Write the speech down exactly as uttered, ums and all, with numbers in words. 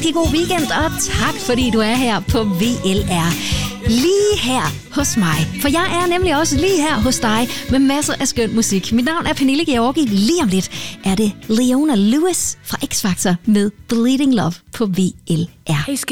rigtig god weekend, og tak fordi du er her på V L R. Lige her hos mig, for jeg er nemlig også lige her hos dig med masser af skøn musik. Mit navn er Pernille Georgi. Lige om lidt er det Leona Lewis fra X Factor med Bleeding Love på V L R.